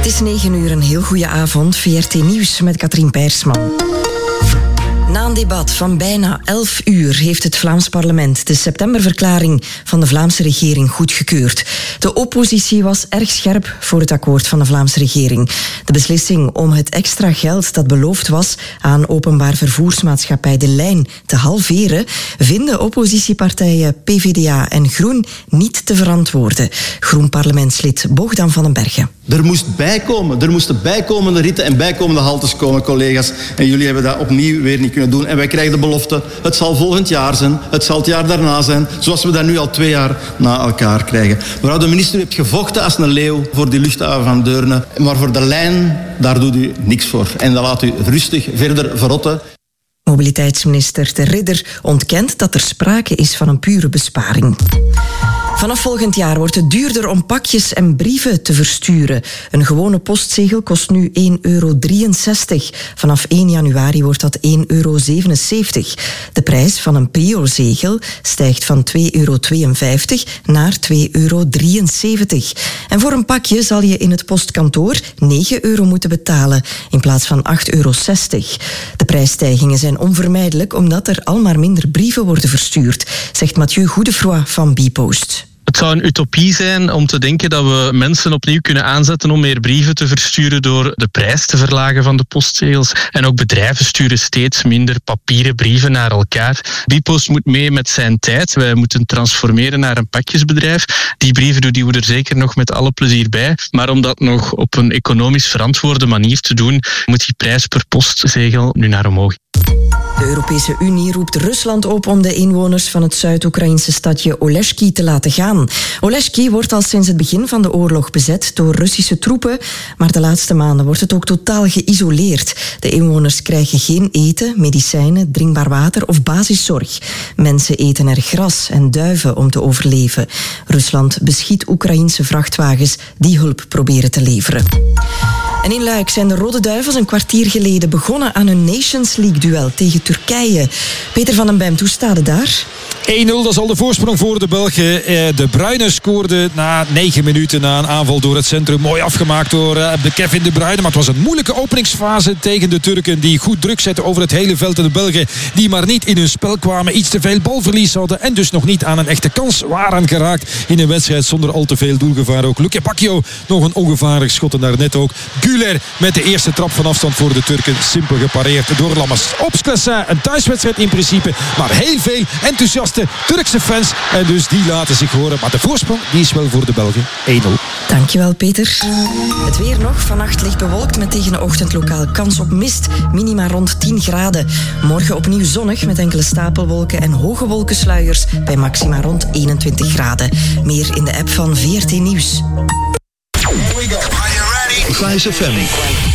Het is 9 uur, een heel goede avond. VRT Nieuws met Katrien Peirsman. Na een debat van bijna 11 uur heeft het Vlaams parlement de septemberverklaring van de Vlaamse regering goedgekeurd. De oppositie was erg scherp voor het akkoord van de Vlaamse regering. De beslissing om het extra geld dat beloofd was aan openbaar vervoersmaatschappij De Lijn te halveren, vinden oppositiepartijen PvdA en Groen niet te verantwoorden. Groen-parlementslid Bogdan van den Bergen. Er moest bijkomen. Er moesten bijkomende ritten en bijkomende haltes komen, collega's. En jullie hebben dat opnieuw weer niet kunnen doen. En wij krijgen de belofte, het zal volgend jaar zijn, het zal het jaar daarna zijn, zoals we dat nu al 2 jaar na elkaar krijgen. Mevrouw de minister, u hebt gevochten als een leeuw voor die luchthaven van Deurne. Maar voor De Lijn, daar doet u niks voor. En dan laat u rustig verder verrotten. Mobiliteitsminister De Ridder ontkent dat er sprake is van een pure besparing. Vanaf volgend jaar wordt het duurder om pakjes en brieven te versturen. Een gewone postzegel kost nu €1,63. Vanaf 1 januari wordt dat €1,77. De prijs van een Prio-zegel stijgt van €2,52 naar €2,73. En voor een pakje zal je in het postkantoor €9 moeten betalen in plaats van €8,60. De prijsstijgingen zijn onvermijdelijk omdat er al maar minder brieven worden verstuurd, zegt Mathieu Goedefroy van Bpost. Het zou een utopie zijn om te denken dat we mensen opnieuw kunnen aanzetten om meer brieven te versturen door de prijs te verlagen van de postzegels. En ook bedrijven sturen steeds minder papieren brieven naar elkaar. Bpost moet mee met zijn tijd. Wij moeten transformeren naar een pakjesbedrijf. Die brieven doen we er zeker nog met alle plezier bij. Maar om dat nog op een economisch verantwoorde manier te doen, moet die prijs per postzegel nu naar omhoog. De Europese Unie roept Rusland op om de inwoners van het Zuid-Oekraïnse stadje Oleshki te laten gaan. Oleshki wordt al sinds het begin van de oorlog bezet door Russische troepen, maar de laatste maanden wordt het ook totaal geïsoleerd. De inwoners krijgen geen eten, medicijnen, drinkbaar water of basiszorg. Mensen eten er gras en duiven om te overleven. Rusland beschiet Oekraïense vrachtwagens die hulp proberen te leveren. En in Luik zijn de Rode Duivels een kwartier geleden begonnen aan hun Nations League-duel tegen Turkije. Peter van den Bemt, hoe staat het daar? 1-0, dat is al de voorsprong voor de Belgen. De Bruyne scoorde na 9 minuten na een aanval door het centrum. Mooi afgemaakt door Kevin De Bruyne. Maar het was een moeilijke openingsfase tegen de Turken die goed druk zetten over het hele veld. En de Belgen die maar niet in hun spel kwamen. Iets te veel balverlies hadden en dus nog niet aan een echte kans waren geraakt in een wedstrijd zonder al te veel doelgevaar. Ook Luke Bacchio nog een ongevaarlijk schot en daar net ook. Güler met de eerste trap van afstand voor de Turken. Simpel gepareerd door Lammers. Opsklessa, een thuiswedstrijd in principe. Maar heel veel enthousiaste Turkse fans. En dus die laten zich horen. Maar de voorsprong die is wel voor de Belgen. 1-0. Dankjewel, Peter. Het weer nog. Vannacht licht bewolkt met tegen de ochtend lokaal kans op mist. Minima rond 10 graden. Morgen opnieuw zonnig met enkele stapelwolken en hoge wolkensluiers bij maxima rond 21 graden. Meer in de app van VRT Nieuws. Here we go. Are you ready? Fijs FM.